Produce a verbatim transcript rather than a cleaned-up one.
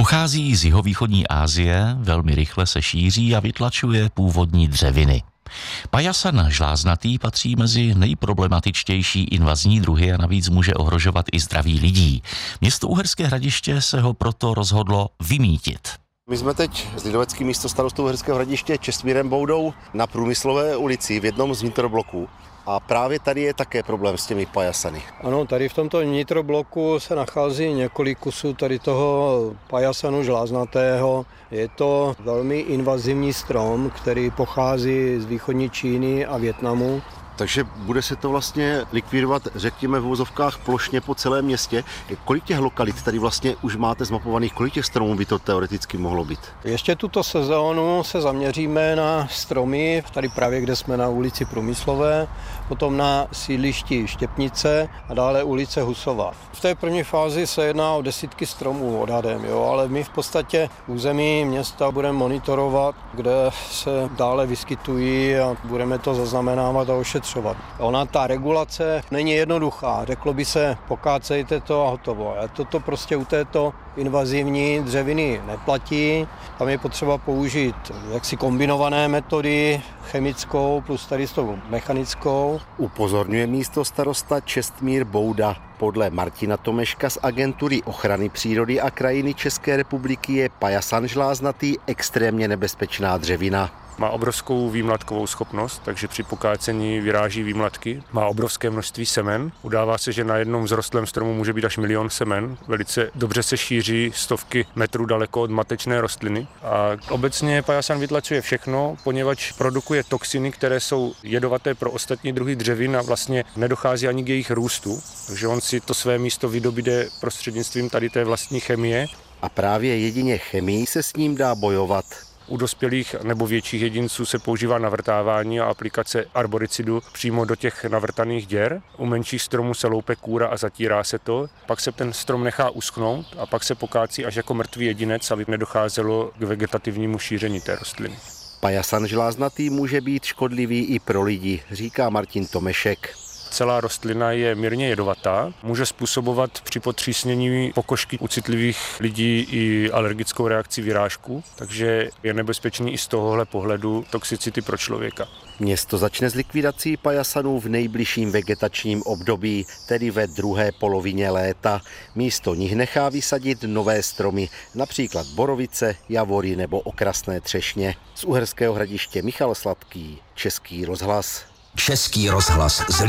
Pochází z jihovýchodní Asie, velmi rychle se šíří a vytlačuje původní dřeviny. Pajasan žláznatý patří mezi nejproblematičtější invazní druhy a navíc může ohrožovat i zdraví lidí. Město Uherské Hradiště se ho proto rozhodlo vymýtit. My jsme teď s lidoveckým místostarostou Uherského Hradiště Čestmírem Boudou na Průmyslové ulici v jednom z nitrobloků. A právě tady je také problém s těmi pajasany. Ano, tady v tomto nitrobloku se nachází několik kusů tady toho pajasanu žláznatého. Je to velmi invazivní strom, který pochází z východní Číny a Vietnamu. Takže bude se to vlastně likvidovat, řekněme, v uvozovkách plošně po celém městě. Kolik těch lokalit tady vlastně už máte zmapovaných, kolik těch stromů by to teoreticky mohlo být? Ještě tuto sezónu se zaměříme na stromy, tady právě kde jsme na ulici Průmyslové, potom na sídlišti Štěpnice a dále ulice Husova. V té první fázi se jedná o desítky stromů odhadem, jo, ale my v podstatě území města budeme monitorovat, kde se dále vyskytují a budeme to zaznamenávat a ošetřovat. Ona, ta regulace není jednoduchá. Řeklo by se, pokácejte to a hotovo. A toto prostě u této invazivní dřeviny neplatí. Tam je potřeba použít jaksi kombinované metody, chemickou plus tady s tou mechanickou. Upozorňuje místostarosta Čestmír Bouda. Podle Martina Tomeška z Agentury ochrany přírody a krajiny České republiky je pajasan žláznatý extrémně nebezpečná dřevina. Má obrovskou výmlatkovou schopnost, takže při pokácení vyráží výmlatky. Má obrovské množství semen. Udává se, že na jednom vzrostlém stromu může být až milion semen. Velice dobře se šíří stovky metrů daleko od matečné rostliny. A obecně pajasan vytlačuje všechno, poněvadž produkuje toxiny, které jsou jedovaté pro ostatní druhy dřevin a vlastně nedochází ani k jejich růstu. Takže on si to své místo vydobíde prostřednictvím tady té vlastní chemie. A právě jedině chemií se s ním dá bojovat. U dospělých nebo větších jedinců se používá navrtávání a aplikace arboricidu přímo do těch navrtaných děr. U menších stromů se loupe kůra a zatírá se to. Pak se ten strom nechá uschnout a pak se pokácí až jako mrtvý jedinec, aby nedocházelo k vegetativnímu šíření té rostliny. Pajasan žláznatý může být škodlivý i pro lidi, říká Martin Tomešek. Celá rostlina je mírně jedovatá, může způsobovat při potřísnění pokožky u citlivých lidí i alergickou reakci vyrážku, takže je nebezpečný i z tohohle pohledu toxicity pro člověka. Město začne s likvidací pajasanů v nejbližším vegetačním období, tedy ve druhé polovině léta. Místo nich nechá vysadit nové stromy, například borovice, javory nebo okrasné třešně. Z Uherského Hradiště Michal Sladký, Český rozhlas. Český rozhlas z